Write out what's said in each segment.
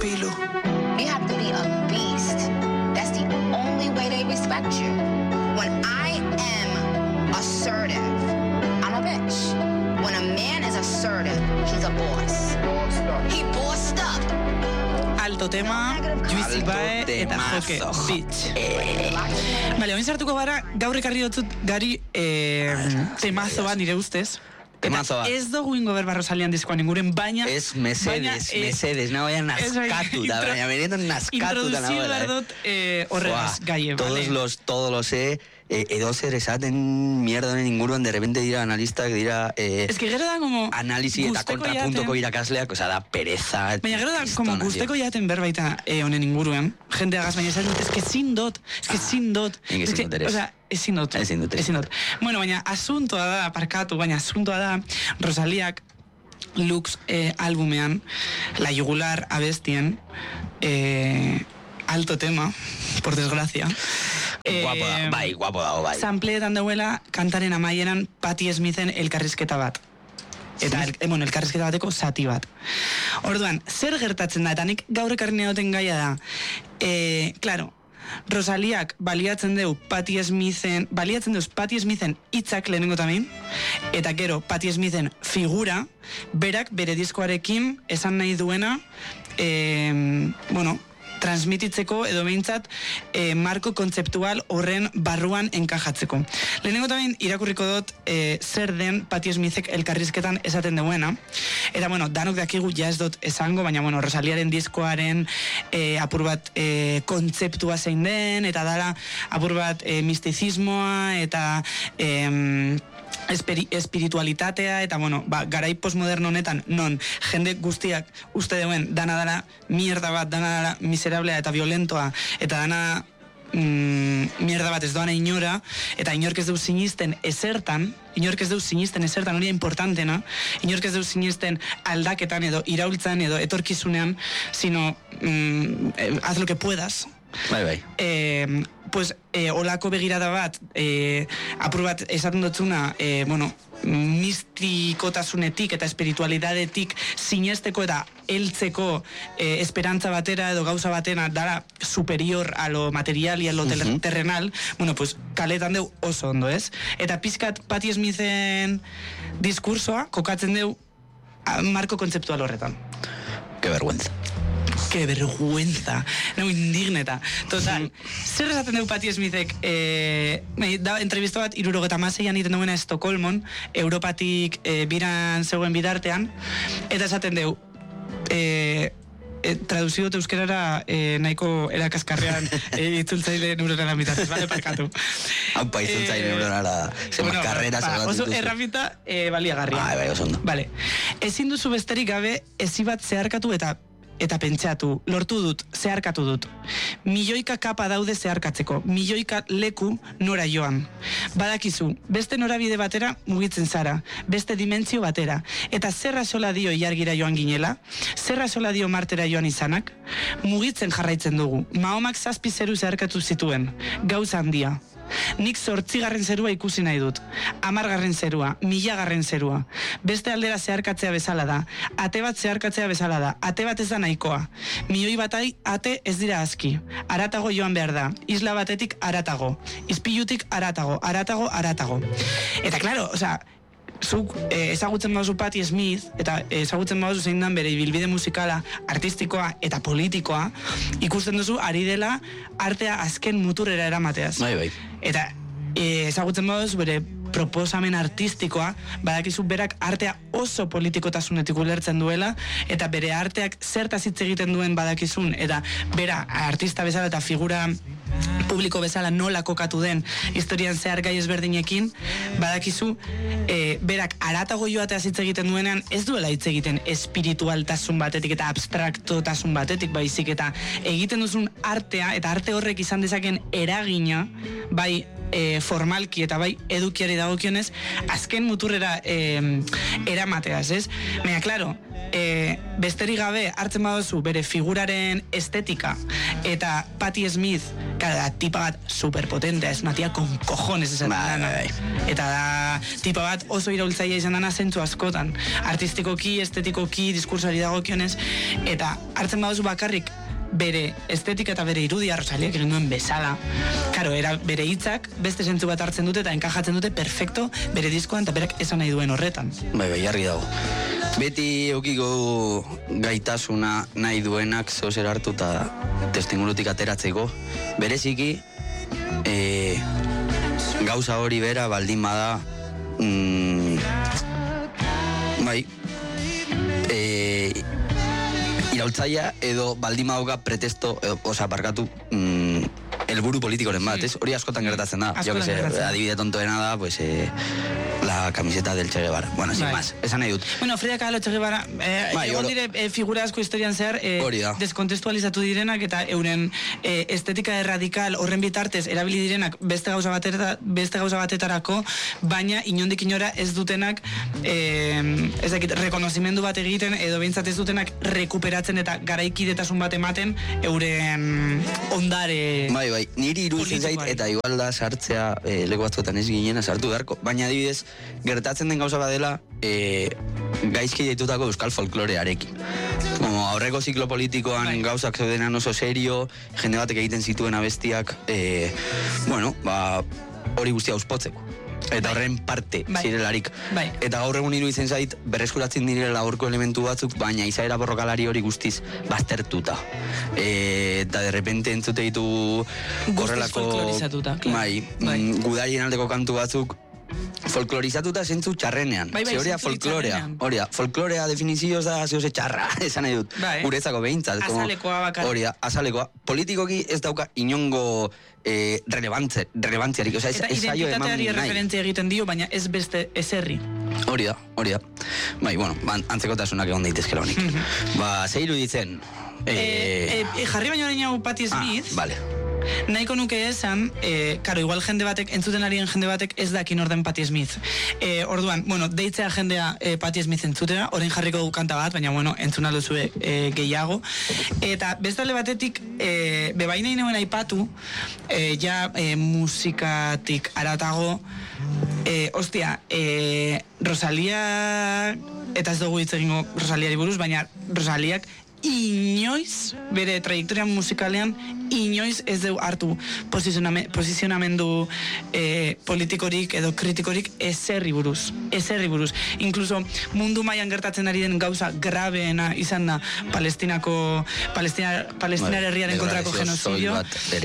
filo. You have to be a beast. That's the only way they respect you. When I am assertive, I'm a bitch. When a man is assertive, he's a boss. He bossed up. Alto tema, Juicy Bae eta Joke Bitch. Bale, oin sartuko gara, gaur ekarri dutut gari temazo bat nire ustez. Temazo bat. Ez dugu ingo berba Rosalian diskoan inguren, baina... Ez mesedes, nagoia naskatu da, baina benetan naskatu da nagoela. Introduzio behar dut horregaz gaie, bale? Todos los edo zer esaten mierda honen inguruan, de repente dira analistak, dira... Ez que gero da como... Analisi eta kontrapuntoko irakasleak, oza, da pereza... Baina gero da, como guzteko jaten berbaita honen inguruan, jente agaz, baina esaten, ez que ezin dot. Oza, ezin dut. Bueno, baina asuntoa da, aparkatu, baina asuntoa da, Rosaliak Lux albumean, La Yugular abestien, alto tema, por desgracia. Guapo dago, bai. Sampleetan dauela, kantaren amaieran Patti Smithen elkarrizketa bat. Eta, elkarrizketa bateko zati bat. Orduan, zer gertatzen da, eta nik gaur ekarri duten gaia da. Claro, Rosaliak baliatzen deuz Patti Smithen hitzak lehenengo tamin, eta gero Patti Smithen figura, berak bere diskoarekin esan nahi duena, transmititzeko edo behintzat marko kontzeptual horren barruan enkajatzeko. Lehenengo tamen irakurriko dut zer den Patti Smithek elkarrizketan esaten duena. Eta, danok dakigu ja ez dut esango, baina, Rosaliaren diskoaren apur bat kontzeptua zein den, eta dara apur bat mistizismoa, eta... espiritualitatea, eta garai postmoderno honetan non jende guztiak uste deuen dana dara mierda bat, dana dara miserablea eta violentoa, eta dana mierda bat ez doana inora, eta inork ez deu sinisten esertan, hori importantena, inork ez deu sinisten aldaketan edo iraultzan edo etorkizunean, sino haz lo que puedas. Bai. Pues olako begirada bat apur bat esaten dutzuna mistikotasunetik eta espiritualidadetik sinesteko eta heltzeko esperantza batera edo gauza batena dara superior a lo material y a lo terrenal, pues kaletan deu oso ondo, ez? Eta pizkat Patti Smithen diskursoa kokatzen deu marko kontzeptual horretan. Qué vergüenza, indigneta. Total, zer esaten dugu Patti Smithek, da entrevista bat 76an iten duena Estokolmon, Europatik biran zegoen bidartean, eta esaten dugu, traduzio dut euskerara nahiko erakaskarrean itzultzaile neuronala bitartez, bale, parkatu. Haupa, itzultzaile neuronala, zema karrera zerrat oso errafita baliagarria. Bai, oso ondo. Vale, ezin duzu besterik gabe ezi bat zeharkatu eta pentsatu, lortu dut, zeharkatu dut. Milioika kapa daude zeharkatzeko, milioika leku nora joan. Badakizu, beste norabide batera mugitzen zara, beste dimentsio batera. Eta zerra sola dio ilargira joan ginela, zerra sola dio Martera joan izanak, mugitzen jarraitzen dugu. Mahomak 7 zeru zeharkatu zituen, gauza handia. Nik 8. zerua ikusi nahi dut. 10. zerua, 1000. zerua. Beste aldera zeharkatzea bezala da. Ate bat zeharkatzea bezala da. Ate bat ez da nahikoa. Milioi batai ate ez dira aski. Aratago joan behar da. Isla batetik aratago. Izpilutik aratago. Eta, claro, zuk ezagutzen baduzu Patti Smith, eta ezagutzen baduzu zein dan bere ibilbide musikala, artistikoa eta politikoa, ikusten duzu ari dela artea azken muturrera eramateaz. Bai. Eta ezagutzen baduzu bere proposamen artistikoa, badakizu berak artea oso politikotasunetik ulertzen duela, eta bere arteak zertaz hitz egiten duen badakizun, eta bera artista bezala eta figura publiko bezala nola kokatu den historian zehar gai ezberdinekin, badakizu berak aratago joateaz hitz egiten duenean ez duela hitz egiten espiritualtasun batetik eta abstraktotasun batetik, baizik eta egiten duzun artea, eta arte horrek izan dezaken eragina, bai formalki eta bai edukiari dagokionez azken muturrera eramateaz, ez? Baina, klaro, besterik gabe hartzen baduzu bere figuraren estetika eta Patti Smith, da tipa bat superpotentea, es una tía con cojones esan dana. Eta da tipa bat oso iraultzailea izan dana zentzu askotan, artistikoki, estetikoki, diskursoari dagokionez, eta hartzen baduzu bakarrik bere estetika eta bere irudia Rosaliak egin duen bezala. Karo, bere hitzak beste zentzu bat hartzen dute eta enkajatzen dute perfecto bere diskoan eta berak esan nahi duen horretan. Bai, jarri dago. Beti eukiko gaitasuna nahi duenak zozer hartu eta testimulutik ateratzeko. Bereziki, gauza hori bera baldin bada, bai, iraultzaia edo baldin badauka pretesto, barkatu, helburu politikoren bat, ez? Hori askotan gertatzen da. Jo que se, adibide tontoena da, pues, la camiseta del Che Guevara. Bueno, sin más, esan nahi dut. Bueno, Frida Kahlo, Che Guevara, egon dire figura asko historian zehar, deskontestualizatu direnak eta euren estetika erradikal horren bitartez erabili direnak beste gauza batetarako, baina inondik inora ez dutenak, ez dakit, rekonozimendu bat egiten edo behintzat ez dutenak rekuperatzen eta garaikidetasun bat ematen euren ondare. Bai, niri iruditzen zait eta igual da sartzea leku batzuetan ez ginena sartu beharko, baina adibidez gertatzen den gauza badela gaizki deitutako euskal folklorearekin. Como aurreko ziklo politikoan gauzak zeudenan oso serio, jende batek egiten zituen abestiak, hori guztia auspotzeko. Eta horren parte zirelarik. Eta gaur egun iruditzen zait berreskuratzen direla horko elementu batzuk, baina izaera borrokalari hori guztiz baztertuta. Eta derrepente entzute ditu horrelako gudarien aldeko kantu batzuk folklorizatuta zentzu txarrenean. Ze folklorea definizioz da zehose txarra, esan nahi dut. Guretzako behintzat. Azalekoa bakarrik. Azalekoa. Politikoki ez dauka inongo relevantziarik. Eta identitateari referentzia egiten dio, baina ez beste eserri. Hori da. Bai, antzekotasunak egon daitezkela honik. Ze iruditzen? Jarri baino orain hau Patti Smith. Vale. Nahiko nuke esan, igual jende batek, entzuten arien jende batek ez dakin orden Patti Smith. Orduan, deitzea jendea Patti Smith entzutera, orain jarriko du kanta bat, baina, entzun alduzue gehiago. Eta bestale batetik, bebainei neuen aipatu, musikatik aratago, Rosalia, eta ez dugu hitz egingo Rosaliari buruz, baina Rosaliak inoiz, bere trajektoria musikalean, inoiz ez dugu hartu posizionamendu politikorik edo kritikorik ezerri buruz. Inkluso mundu mailan gertatzen ari den gauza grabeena izan da Palestinar herriaren kontrako genozidio.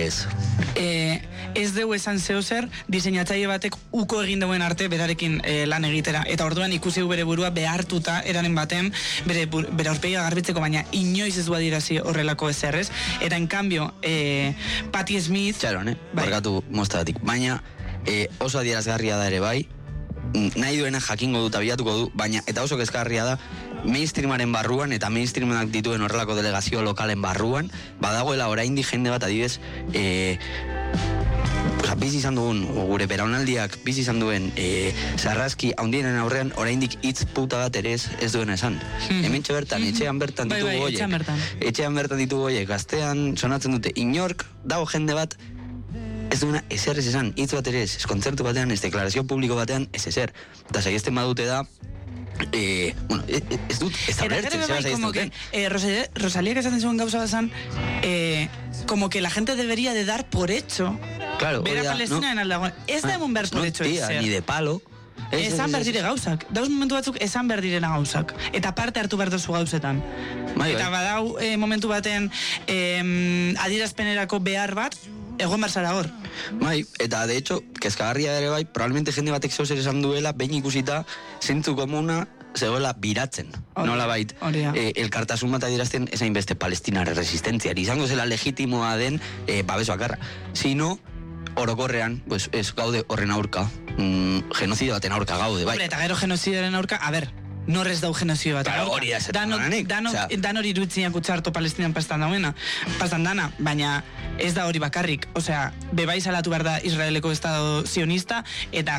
Ez dugu esan zeozer, diseinatzaile batek uko egin duen arte berarekin lan egitera. Eta orduan ikusi bere burua behartuta eranen baten, bere aurpegia garbitzeko, baina inoiz ez du adierazi horrelako ezerrez. Eta en cambio, Patti Smith... Txaron, barkatu moztatik. Baina oso adierazgarria da ere bai, nahi duena jakingo dut, abiatuko du, baina eta oso kezkarria da, mainstreamaren barruan eta mainstreamak dituen horrelako delegazio lokalen barruan, badagoela oraindik jende bat adibidez, bizi izan dugun, gure beraunaldiak bizi izan duen sarraski handienen aurrean oraindik hitz puta bat ere ez duena esan. Hementxe bertan, etxean bertan ditugu goiek. Etxean bertan ditugu goiek, gaztean sonatzen dute inork, dago jende bat ez duena ezer ez esan, hitz bat ere ez kontzertu batean, ez deklarazio publiko batean, ez ezer. Eta saiesten badute da, ez dut, ez da ulertzen, zeba saiesten duten. Rosalia que esaten zuen gauza bazan, como que la gente debería de dar por hecho bera Palestina en aldagoen. Ez da emun behar por hecho ezer. Ni de palo. Esan behar dire gauzak. Dauz momentu batzuk esan behar direna gauzak. Eta parte hartu behar dozu gauzetan. Eta badau momentu baten adierazpenerako behar bat, egon barzara hor. Eta de hecho, kezkagarria ere bai, probablemente jende batek zeuser esan duela, behin ikusita, zentzu komuna zegoela biratzen. Nola bait, elkartasun bat adierazten ezain beste palestinare resistentziari. Izango zela legitimoa den babes bakarra. Sino, orokorrean, ez gaude horren aurka, genozidio baten aurka gaude, bai. Eta gero genozidioaren aurka, norrez dau genozidio bat. Hori da zetan horanek. Dan hori irutzinak utxarto Palestinan pastan dana, baina ez da hori bakarrik. Osea, bebai salatu behar da Israeleko estado sionista, eta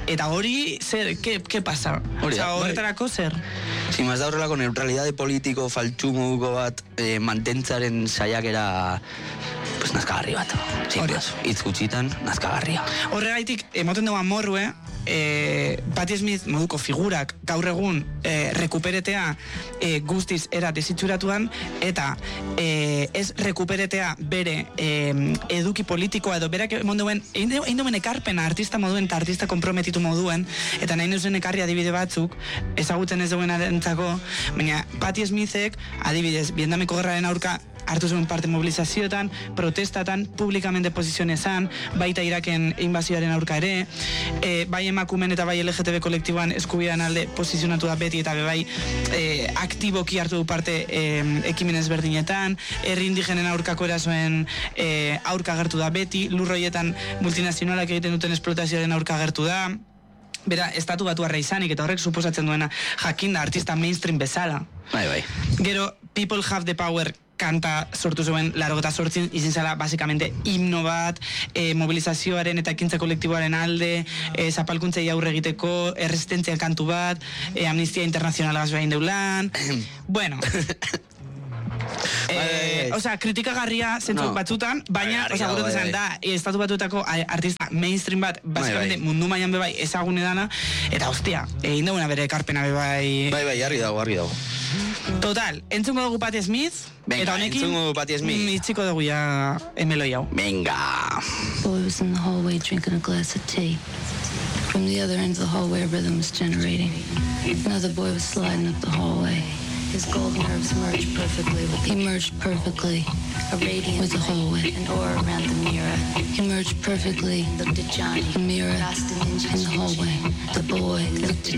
Eta hori, zer, ¿qué pasa? Horretarako zer? Zimaz da horrelako neutralidade politiko faltsu moduko bat mantentzaren saiakera nazkagarri bat. Hitz gutxitan, nazkagarria. Horregaitik, emoten dugu amorru, Patti Smith moduko figurak gaur egun rekuperetea guztiz era desitxuratuan, eta ez rekuperetea bere eduki politikoa edo berak emonduen, egin duen ekarpena artista moduen eta artista komprometitu moduen, eta nahi neuzen ekarri adibide batzuk ezagutzen ez duen arentzako, baina Patti Smithek adibidez, Vietnameko gerraren aurka hartu zuen parte mobilizazioetan, protestatan, publikamente posizionezan, baita Iraken invazioaren aurka ere, bai emakumen eta bai LGTB kolektiboan eskubidean alde posizionatu da beti, eta bai aktiboki hartu du parte ekimen ezberdinetan, herri indigenen aurkako erasoen aurka agertu da beti, lurroietan multinazionalak egiten duten esplotazioaren aurka agertu da, bera, estatu batuarra izanik, eta horrek suposatzen duena jakinda artista mainstream bezala. Bai. Gero, People Have the Power kanta sortu zuen 88 izin zela, basikamente, himno bat, mobilizazioaren eta ekintza kolektiboaren alde, zapalkuntzei aurre egiteko, erresistentzia kantu bat, Amnistia Internazionalagaz behin deulan, bueno... Osea, kritikagarria zentzu batzutan, baina, osea, guretzen da, estatu batuetako artista mainstream bat, basikamente mundu mailan bebai ezagune dana, eta hostia, egin duguna bere ekarpena bebai... Bai, argi dago. Total, entzungo dugu Patti Smith, eta honekin, itziko dugu ya emeloi hau. Venga! Boy was in the hallway drinking a glass of tea. From the other end of the hallway, a rhythm was generating. Another boy was sliding up the hallway. His gold nerves merged perfectly. He merged perfectly. A radiant with the hallway, an aura around the mirror. He merged perfectly. Looked at Johnny. The mirror in the hallway. The boy looked at